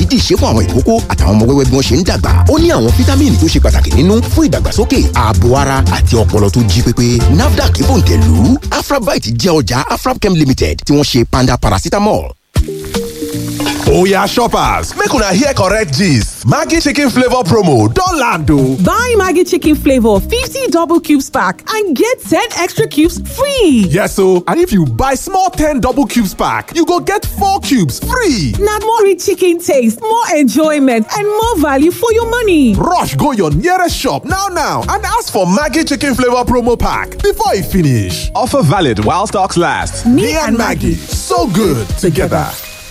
dìídì ṣe fún àwọn ìkókó àtàwọn ọmọ wẹ́wẹ́ bí wọ́n ṣe ń dàgbà. Ó ní àwọn fítámìnì tó ṣe pàtàkì nínú fún ìdàgbàsókè ààbò ara àti ọpọlọ tó jí pépé. NAFDAC bòǹtẹ̀lù. Afrabite jẹ́ ọjà Afrabchem Limited tí wọ́n ṣe panda paracetamol. Oya shoppers, make una hear correct gist. Maggi chicken flavor promo don land o. Buy Maggi chicken flavor 50 double cubes pack and get 10 extra cubes free. Yes o, and if you buy small 10 double cubes pack, you go get 4 cubes free. Na more rich chicken taste, more enjoyment and more value for your money. Rush go your nearest shop now and ask for Maggi chicken flavor promo pack before e finish. Offer valid while stocks last. Me and Maggi, so good together.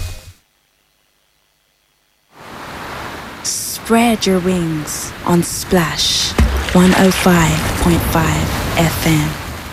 Spread your wings on Splash 105.5 FM.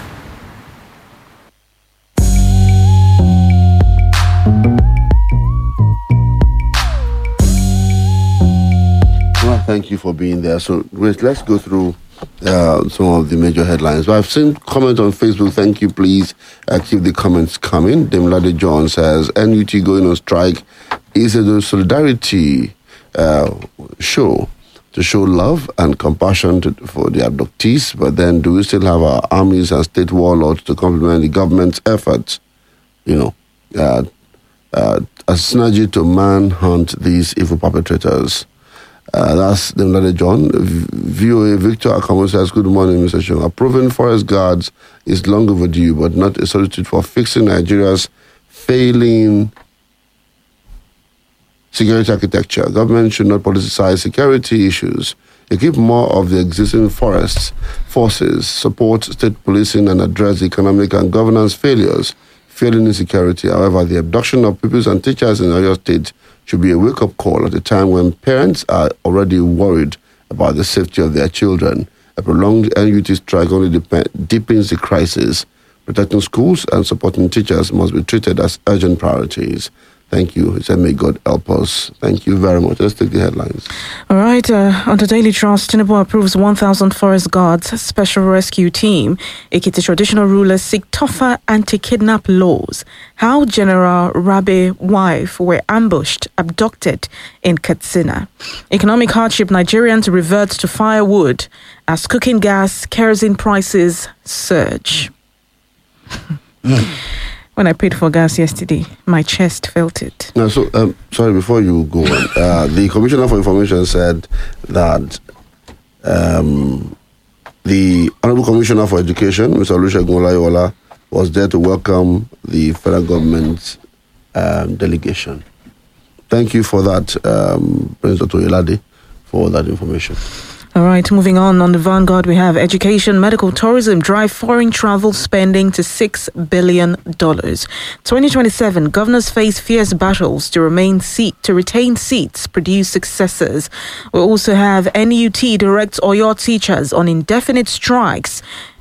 Well, thank you for being there. So, Grace, let's go through some of the major headlines. But I've seen comments on Facebook. Thank you. Please keep the comments coming. Demlade John says, NUT going on strike is a solidarity show to show love and compassion for the abductees, but then do we still have our armies and state warlords to complement the government's efforts, a synergy to manhunt these evil perpetrators? That's Demlade John. VOA Victor Akamo says, good morning, Mr. Shong. Approving forest guards is long overdue, but not a substitute for fixing Nigeria's failing security architecture. Government should not politicize security issues. Equip more of the existing forces, support state policing, and address economic and governance failures, failing insecurity. However, the abduction of pupils and teachers in Oyo State should be a wake-up call at a time when parents are already worried about the safety of their children. A prolonged NUT strike only deepens the crisis. Protecting schools and supporting teachers must be treated as urgent priorities. Thank you. He said, may God help us. Thank you very much. Let's take the headlines. All right. On the Daily Trust, Tinubu approves 1,000 forest guards special rescue team. Ekiti traditional rulers seek tougher anti-kidnap laws. How General Rabe wife were abducted in Katsina. Economic hardship, Nigerians revert to firewood as cooking gas, kerosene prices surge. When I paid for gas yesterday, my chest felt it. No, so, sorry, before you go on, the Commissioner for Information said that the Honorable Commissioner for Education, Mr. Olusegun Olayiwola, was there to welcome the federal government delegation. Thank you for that, Prince Dr. Yelade, for that information. All right, moving on the Vanguard, we have education, medical, tourism drive foreign travel spending to $6 billion. 2027, governors face fierce battles to retain seats, produce successors. We also have NUT directs Oyo teachers on indefinite strike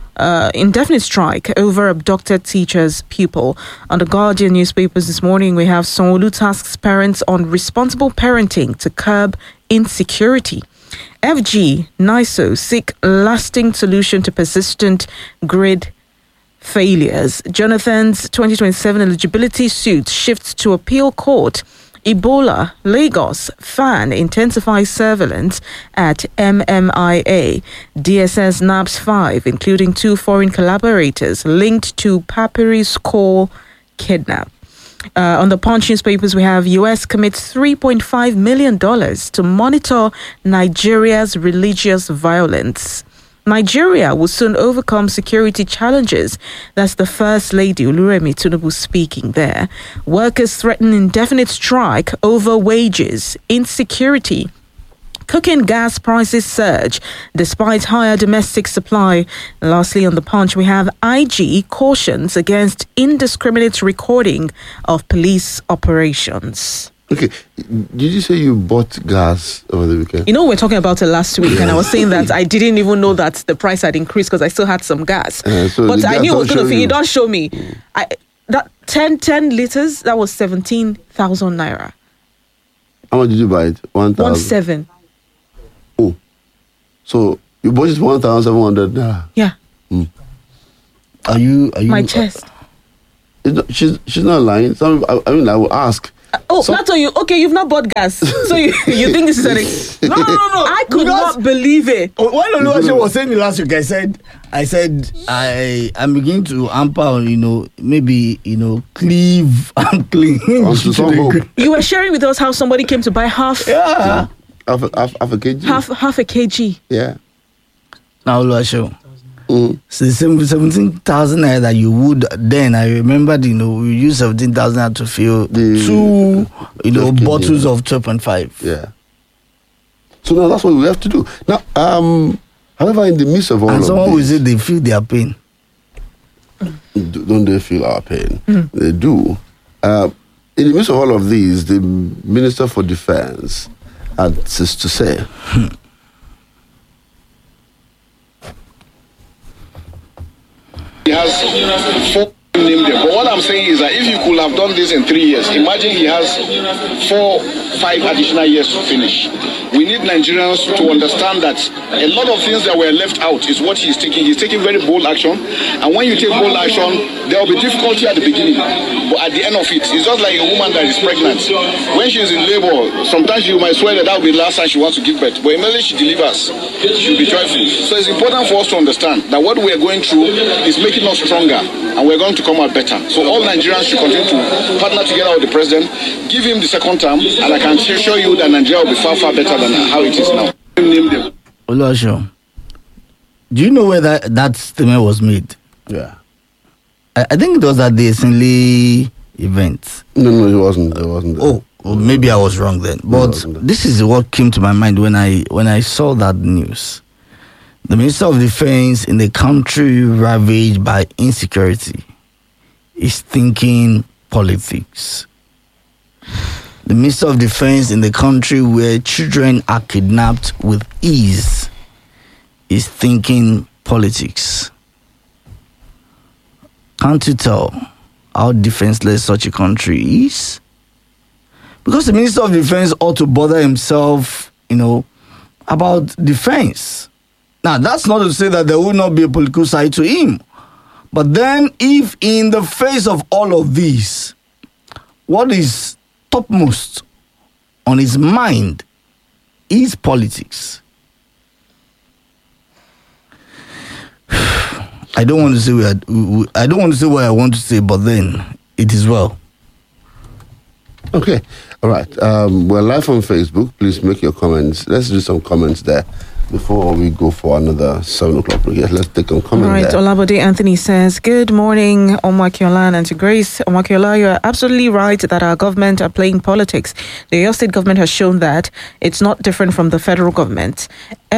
over abducted teacher's pupil. On the Guardian newspapers this morning, we have Sanwo-Olu tasks parents on responsible parenting to curb insecurity. FG, NISO seek lasting solution to persistent grid failures. Jonathan's 2027 eligibility suit shifts to appeal court. Ebola, Lagos, FAN intensifies surveillance at MMIA. DSS nabbs 5, including 2 foreign collaborators linked to Papyri's core kidnap. On the Punch newspapers, we have U.S. commits $3.5 million to monitor Nigeria's religious violence. Nigeria will soon overcome security challenges. That's the First Lady, Oluremi Tinubu, speaking there. Workers threaten indefinite strike over wages, insecurity. Cooking gas prices surge despite higher domestic supply. And lastly, on the Punch, we have IG cautions against indiscriminate recording of police operations. Okay, did you say you bought gas over the weekend? You know, we were talking about it last week, and I was saying that I didn't even know that the price had increased because I still had some gas. But I knew it was going to. It don't show me. That 10 liters, that was 17,000 naira. How much did you buy it? 1,000. 1,700. Oh, so you bought it 1,700 naira. Yeah. Are you? My chest. She's not lying. I will ask. Oh, Plato, you've not bought gas. So you think this is an... No. I could not believe it. When Oluwaseun was saying it last week, I said I'm beginning to hamper, maybe, cleave and clean. You were sharing with us how somebody came to buy half. Yeah. Half a kg. Half a kg. Yeah. Now, Oluwaseun. So the 17,000 naira that you would then, I remembered, we used 17,000 naira to fill two, bottles of 12.5. Yeah. So now that's what we have to do. Now, however, in the midst of all of this... And someone will say they feel their pain. Don't they feel our pain? They do. In the midst of all of these, the Minister for Defense had this to say. He has 4 named there. But what I'm saying is that if you could have done this in 3 years, imagine he has 4-5 additional years to finish. We need Nigerians to understand that a lot of things that were left out is what he's taking. He's taking very bold action. And when you take bold action, there will be difficulty at the beginning. But at the end of it, it's just like a woman that is pregnant. When she's in labor, sometimes you might swear that will be the last time she wants to give birth. But immediately she delivers, she'll be joyful. So it's important for us to understand that what we are going through is making us stronger. And we're going to come out better. So all Nigerians should continue to partner together with the president, give him the second term, and I can assure you that Nigeria will be far, far better than how it is now. Oluwaseun, do you know where that statement was made? Yeah. I think it was at the Assembly event. No, it wasn't. It wasn't. Oh, well, maybe I was wrong then. But this is what came to my mind when I saw that news. The Minister of Defense in the country ravaged by insecurity is thinking politics. The Minister of Defense in the country where children are kidnapped with ease is thinking politics. Can't you tell how defenseless such a country is? Because the Minister of Defense ought to bother himself, about defense. Now, that's not to say that there will not be a political side to him. But then, if in the face of all of this, what is topmost on his mind is politics. I don't want to say I don't want to say what I want to say, but then it is well. Okay. All right. We're live on Facebook. Please make your comments. Let's do some comments there before we go for another 7 o'clock break. Yes, let's take some comments. All right. there. Olabode Anthony says, good morning, Omakiola, and to Grace. Omakiola, you are absolutely right that our government are playing politics. The Oyo State government has shown that it's not different from the federal government.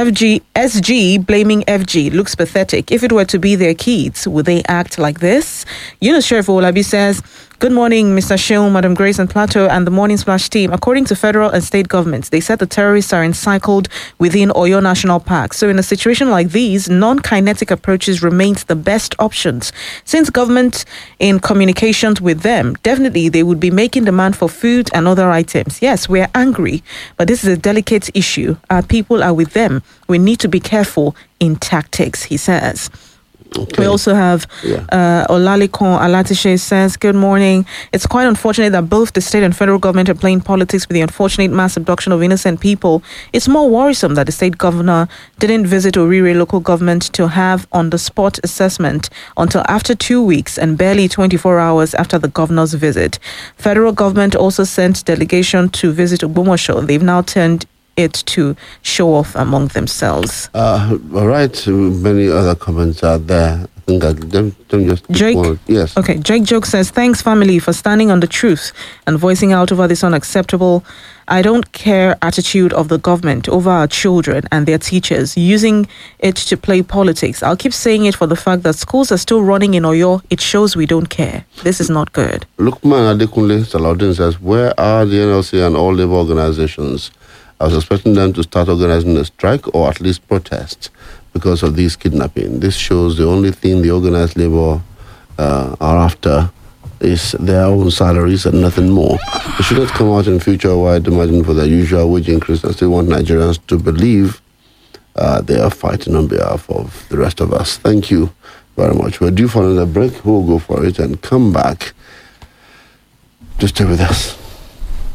SG blaming FG looks pathetic. If it were to be their kids, would they act like this? Yunus Sheriff Olabi says, good morning, Mr. Sheung, Madam Grace and Plateau, and the Morning Splash team. According to federal and state governments, they said the terrorists are encircled within Oyo National Park. So in a situation like these, non-kinetic approaches remains the best options. Since government in communications with them, definitely they would be making demand for food and other items. Yes, we are angry, but this is a delicate issue. Our people are with them. We need to be careful in tactics, he says. Okay. We also have Olalikon Alatishe says, good morning. It's quite unfortunate that both the state and federal government are playing politics with the unfortunate mass abduction of innocent people. It's more worrisome that the state governor didn't visit Orire local government to have on-the-spot assessment until after 2 weeks and barely 24 hours after the governor's visit. Federal government also sent delegation to visit Ogbomoso. They've now turned it to show off among themselves. All right, many other comments are there. I think them just Jake. Yes. Okay, Jake Joke says, thanks family for standing on the truth and voicing out over this unacceptable I don't care attitude of the government over our children and their teachers, using it to play politics. I'll keep saying it for the fact that schools are still running in Oyo. It shows we don't care. This is not good. Lukman Adekunle Salaudin says, where are the NLC and all labor organizations? I was expecting them to start organizing a strike or at least protest because of this kidnapping. This shows the only thing the organized labor are after is their own salaries and nothing more. They should not come out in future while demanding for their usual wage increase and still want Nigerians to believe they are fighting on behalf of the rest of us. Thank you very much. We're due for another break. We'll go for it and come back. Just stay with us.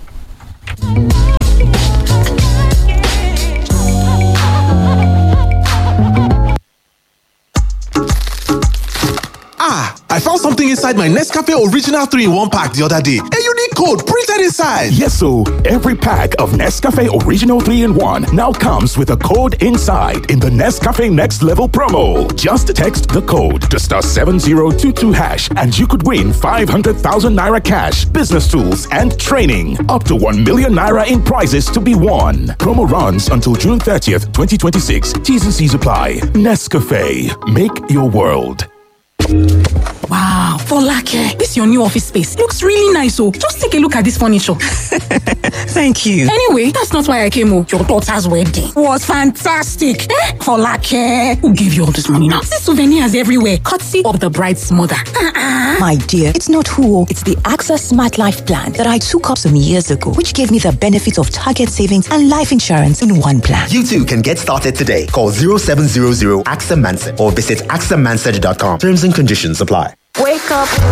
I found something inside my Nescafe Original 3-in-1 pack the other day. A unique code printed inside. Yes, so every pack of Nescafe Original 3-in-1 now comes with a code inside in the Nescafe Next Level promo. Just text the code to *7022# and you could win 500,000 naira cash, business tools, and training. Up to 1 million naira in prizes to be won. Promo runs until June 30th, 2026. T's and C's apply. Nescafe. Make your world. Wow, Folake, this your new office space looks really nice. Oh, just take a look at this furniture. Thank you. Anyway, that's not why I came. Oh, your daughter's wedding was fantastic. Folake, who gave you all this money now? See souvenirs everywhere, courtesy of the bride's mother. My dear, it's not who, it's the AXA Smart Life plan that I took up some years ago, which gave me the benefits of target savings and life insurance in one plan. You too can get started today. Call 0700 AXA Mansard or visit axamansard.com. Terms and conditions apply. Wake up,